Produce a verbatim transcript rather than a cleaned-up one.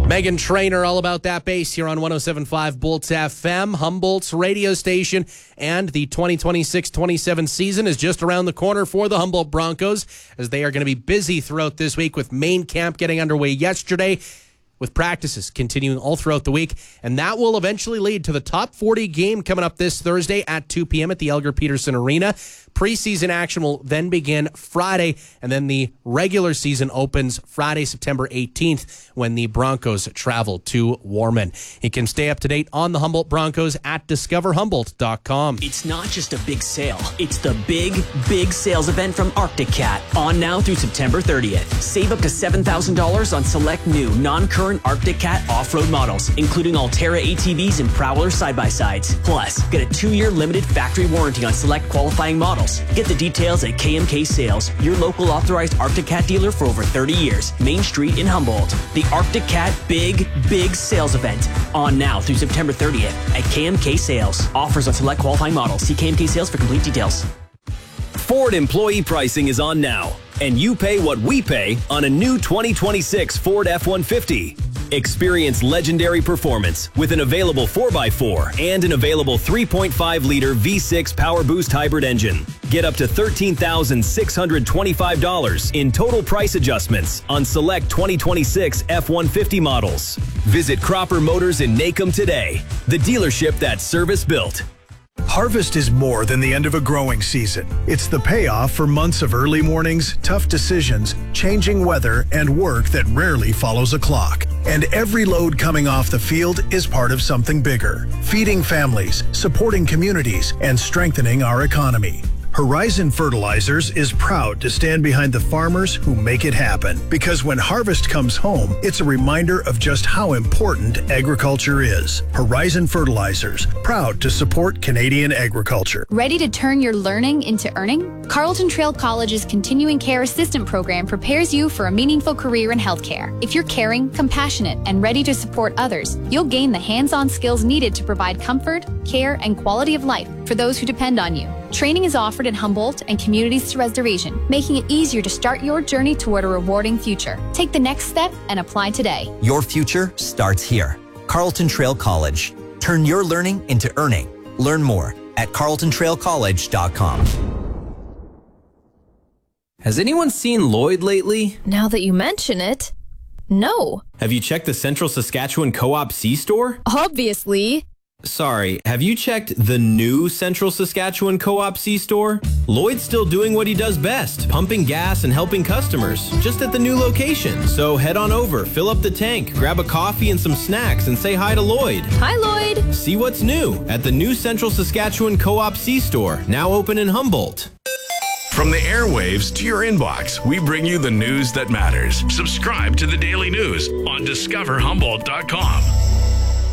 Megan Trainor, all about that bass here on one oh seven point five Bolt F M, Humboldt's radio station. And the twenty twenty-six twenty-seven season is just around the corner for the Humboldt Broncos, as they are going to be busy throughout this week with main camp getting underway yesterday, with practices continuing all throughout the week. And that will eventually lead to the top forty game coming up this Thursday at two p.m. at the Elgar Peterson Arena. Preseason action will then begin Friday, and then the regular season opens Friday, September eighteenth, when the Broncos travel to Warman. You can stay up to date on the Humboldt Broncos at discover humboldt dot com. It's not just a big sale. It's the big, big sales event from Arctic Cat, on now through September thirtieth. Save up to seven thousand dollars on select new, non-current Arctic Cat off-road models, including Alterra A T Vs and Prowler side-by-sides. Plus, get a two-year limited factory warranty on select qualifying models. Get the details at K M K Sales, your local authorized Arctic Cat dealer for over thirty years. Main Street in Humboldt. The Arctic Cat Big, Big Sales Event, on now through September thirtieth at K M K Sales. Offers on select qualifying models. See K M K Sales for complete details. Ford employee pricing is on now, and you pay what we pay on a new twenty twenty-six Ford F one fifty. Experience legendary performance with an available four by four and an available three point five liter V six Power Boost hybrid engine. Get up to thirteen thousand six hundred twenty-five dollars in total price adjustments on select twenty twenty-six F one fifty models. Visit Cropper Motors in Nacum today, the dealership that's service built. Harvest is more than the end of a growing season. It's the payoff for months of early mornings, tough decisions, changing weather, and work that rarely follows a clock. And every load coming off the field is part of something bigger: feeding families, supporting communities, and strengthening our economy. Horizon Fertilizers is proud to stand behind the farmers who make it happen, because when harvest comes home, it's a reminder of just how important agriculture is. Horizon Fertilizers, proud to support Canadian agriculture. Ready to turn your learning into earning? Carleton Trail College's Continuing Care Assistant Program prepares you for a meaningful career in healthcare. If you're caring, compassionate, and ready to support others, you'll gain the hands-on skills needed to provide comfort, care, and quality of life for those who depend on you. Training is offered in Humboldt and communities to reservation, making it easier to start your journey toward a rewarding future. Take the next step and apply today. Your future starts here. Carleton Trail College. Turn your learning into earning. Learn more at carleton trail college dot com. Has anyone seen Lloyd lately? Now that you mention it, no. Have you checked the Central Saskatchewan Co-op C-Store? Obviously. Sorry, have you checked the new Central Saskatchewan Co-op C-Store? Lloyd's still doing what he does best, pumping gas and helping customers, just at the new location. So head on over, fill up the tank, grab a coffee and some snacks, and say hi to Lloyd. Hi, Lloyd. See what's new at the new Central Saskatchewan Co-op C-Store, now open in Humboldt. From the airwaves to your inbox, we bring you the news that matters. Subscribe to the Daily News on discover humboldt dot com.